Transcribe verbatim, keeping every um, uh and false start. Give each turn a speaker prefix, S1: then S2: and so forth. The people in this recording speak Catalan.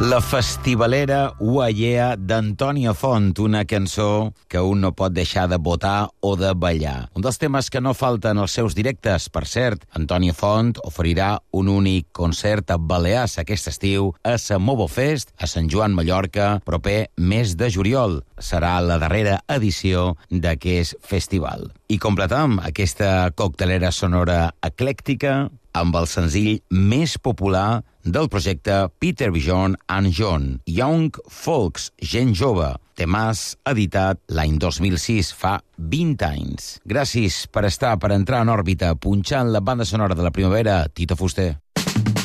S1: La festivalera Uallea d'Antònia Font, una cançó que un no pot deixar de votar o de ballar. Un dels temes que no falten als seus directes. Per cert, Antònia Font oferirà un únic concert a Balears aquest estiu a Samovo Fest, a Sant Joan, Mallorca, proper mes de juliol. Serà la darrera edició d'aquest festival. I completam aquesta coctelera sonora eclèctica amb el senzill més popular del projecte Peter Bjorn and John, Young Folks, gent jove, temàs editat l'any dos mil sis, fa vint anys. Gràcies per estar, per entrar en òrbita, punxant la banda sonora de la primavera, Tito Fuster.